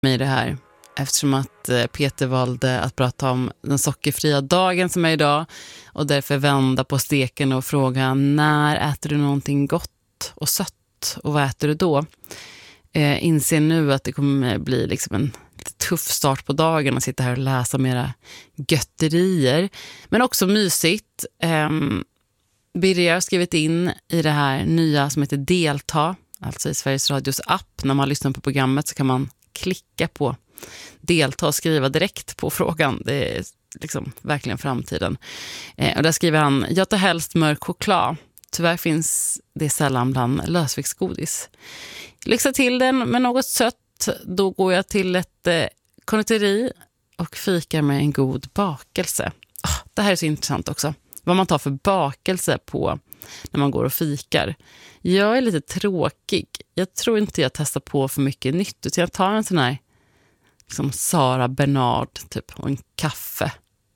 Med det här eftersom att Peter valde att prata om den sockerfria dagen som är idag och därför vända på steken och fråga när äter du någonting gott och sött och vad äter du då? Inser nu att det kommer bli liksom en lite tuff start på dagen att sitta här och läsa mera götterier, men också mysigt. Birger har skrivit in i det här nya som heter Delta, alltså i Sveriges Radios app. När man lyssnar på programmet så kan man klicka på delta och skriva direkt på frågan. Det är liksom verkligen framtiden. Och där skriver han: jag tar helst mörk choklad. Tyvärr finns det sällan bland lösviktsgodis. Lyxa till den med något sött. Då går jag till ett konditori och fikar med en god bakelse. Det här är så intressant också. Vad man tar för bakelse på när man går och fikar. Jag är lite tråkig. Jag tror inte jag testar på för mycket nytt. Utan jag tar en sån här liksom Sara Bernard typ, och en kaffe.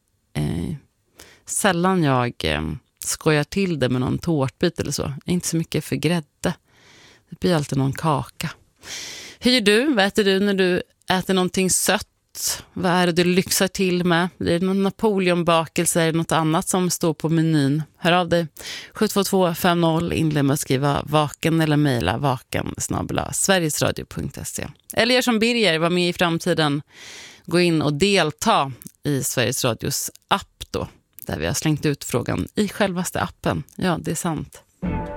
Sällan jag skojar till det med någon tårtbit eller så. Jag är inte så mycket för grädde. Det blir alltid någon kaka. Hur gör du? Vad äter du när du äter någonting sött? Vad är det du lyxar till med? Är det någon Napoleonbakelse eller något annat som står på menyn? Hör av dig. 72250, inled med att skriva vaken eller mejla vaken@sverigesradio.se. Eller gör som Birger, var med i framtiden. Gå in och delta i Sveriges Radios app då. Där vi har slängt ut frågan i självaste appen. Ja, det är sant.